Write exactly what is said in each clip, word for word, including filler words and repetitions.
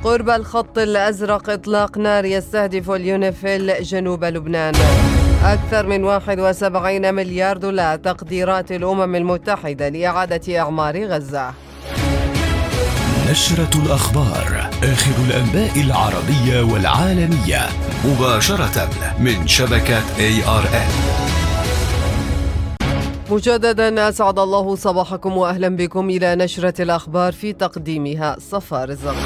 قرب الخط الأزرق إطلاق نار يستهدف اليونيفيل جنوب لبنان. أكثر من واحد وسبعين مليار دولار تقديرات الأمم المتحدة لإعادة إعمار غزة. نشرة الأخبار، آخر الأنباء العربية والعالمية مباشرة من شبكة إيه آر إن. مجددا أسعد الله صباحكم وأهلا بكم إلى نشرة الأخبار في تقديمها صفاء رزق.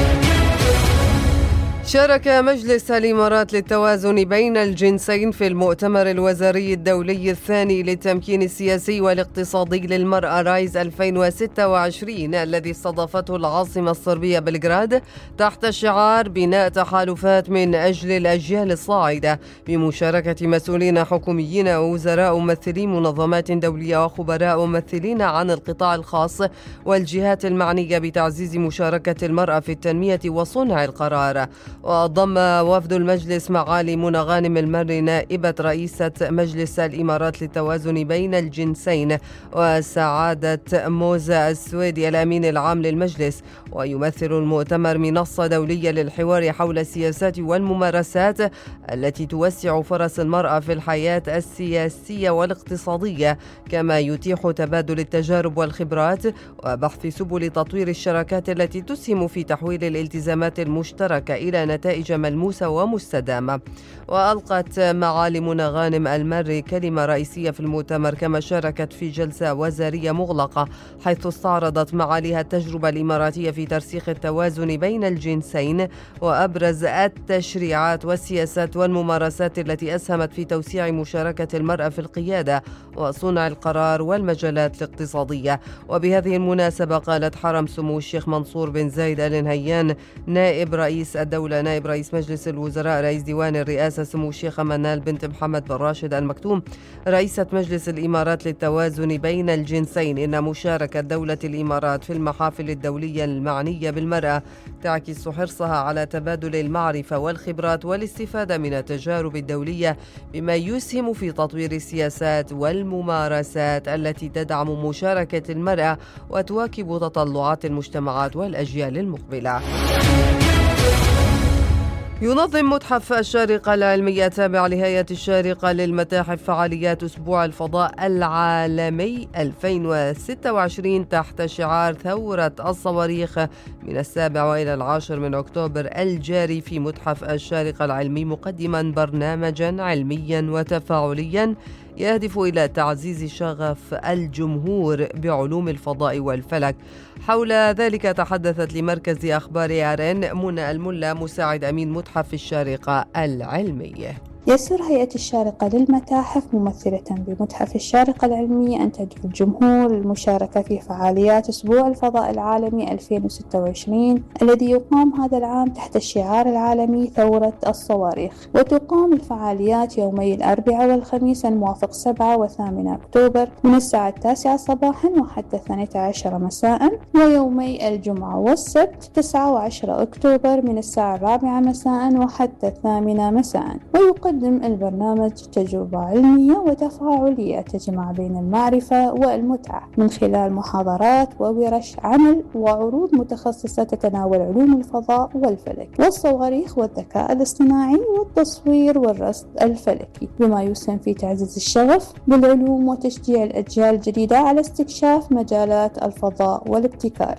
شارك مجلس الإمارات للتوازن بين الجنسين في المؤتمر الوزاري الدولي الثاني للتمكين السياسي والاقتصادي للمرأة رايز ألفين وستة وعشرين الذي استضافته العاصمة الصربية بلغراد تحت شعار بناء تحالفات من أجل الأجيال الصاعدة، بمشاركة مسؤولين حكوميين ووزراء ممثلين منظمات دولية وخبراء ممثلين عن القطاع الخاص والجهات المعنية بتعزيز مشاركة المرأة في التنمية وصنع القرار. وضم وفد المجلس معالي منى غانم المري نائبة رئيسة مجلس الإمارات للتوازن بين الجنسين، وسعادة موزة السويدي الأمين العام للمجلس. ويمثل المؤتمر منصة دولية للحوار حول السياسات والممارسات التي توسع فرص المرأة في الحياة السياسية والاقتصادية، كما يتيح تبادل التجارب والخبرات وبحث سبل تطوير الشراكات التي تسهم في تحويل الالتزامات المشتركة إلى نتائج ملموسة ومستدامة. وألقت معالي منى غانم المري كلمة رئيسية في المؤتمر، كما شاركت في جلسة وزارية مغلقة حيث استعرضت معاليها التجربة الإماراتية في ترسيخ التوازن بين الجنسين وأبرز التشريعات والسياسات والممارسات التي أسهمت في توسيع مشاركة المرأة في القيادة وصنع القرار والمجالات الاقتصادية. وبهذه المناسبة قالت حرم سمو الشيخ منصور بن زايد آل نهيان نائب رئيس الدولة نائب رئيس مجلس الوزراء رئيس ديوان الرئاسة سمو الشيخة منال بنت محمد بن راشد المكتوم رئيسة مجلس الإمارات للتوازن بين الجنسين إن مشاركة دولة الإمارات في المحافل الدولية المعنية بالمرأة تعكس حرصها على تبادل المعرفة والخبرات والاستفادة من التجارب الدولية، بما يسهم في تطوير السياسات والممارسات التي تدعم مشاركة المرأة وتواكب تطلعات المجتمعات والأجيال المقبلة. ينظم متحف الشارقة العلمي التابع لهيئة الشارقة للمتاحف فعاليات أسبوع الفضاء العالمي ألفين وستة وعشرين تحت شعار ثورة الصواريخ من السابع وإلى العاشر من أكتوبر الجاري في متحف الشارقة العلمي، مقدما برنامجا علميا وتفاعليا يهدف إلى تعزيز شغف الجمهور بعلوم الفضاء والفلك. حول ذلك تحدثت لمركز أخبار إيه آر إن منى الملا مساعد أمين متحف الشارقة العلمي. يسر هيئة الشارقة للمتاحف ممثلة بمتحف الشارقة العلمي أن تدعو الجمهور للمشاركة في فعاليات أسبوع الفضاء العالمي ألفين وستة وعشرين الذي يقام هذا العام تحت الشعار العالمي ثورة الصواريخ. وتقام الفعاليات يومي الأربعاء والخميس الموافق سبعة وثامنة أكتوبر من الساعة التاسعة صباحا وحتى الثانية عشرة مساء، ويومي الجمعة والسبت تسعة وعشرة أكتوبر من الساعة الرابعة مساء وحتى الثامنة مساء. ويقدم يقدم البرنامج تجربة علمية وتفاعلية تجمع بين المعرفة والمتعة من خلال محاضرات وورش عمل وعروض متخصصة تتناول علوم الفضاء والفلك والصواريخ والذكاء الاصطناعي والتصوير والرصد الفلكي، بما يسهم في تعزيز الشغف بالعلوم وتشجيع الأجيال الجديدة على استكشاف مجالات الفضاء والابتكار.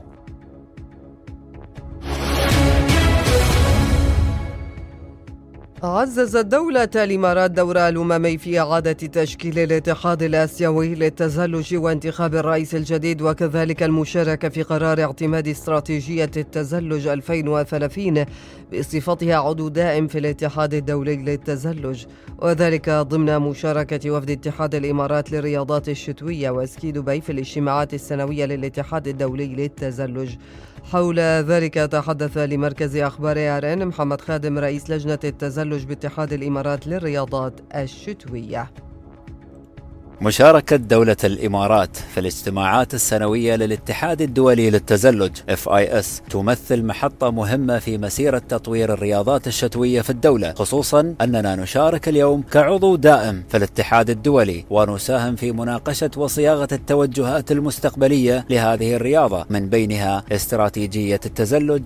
عززت دولة الإمارات دورها الأممي في إعادة تشكيل الاتحاد الآسيوي للتزلج وانتخاب الرئيس الجديد، وكذلك المشاركة في قرار اعتماد استراتيجية التزلج ألفين وثلاثين بصفتها عضو دائم في الاتحاد الدولي للتزلج، وذلك ضمن مشاركة وفد اتحاد الإمارات للرياضات الشتوية وسكي دبي في الاجتماعات السنوية للاتحاد الدولي للتزلج. حول ذلك تحدث لمركز أخبار إيه آر إن محمد خادم رئيس لجنة التزلج باتحاد الإمارات للرياضات الشتوية. مشاركة دولة الإمارات في الاجتماعات السنوية للاتحاد الدولي للتزلج إف آي إس تمثل محطة مهمة في مسيرة تطوير الرياضات الشتوية في الدولة، خصوصا أننا نشارك اليوم كعضو دائم في الاتحاد الدولي ونساهم في مناقشة وصياغة التوجهات المستقبلية لهذه الرياضة، من بينها استراتيجية التزلج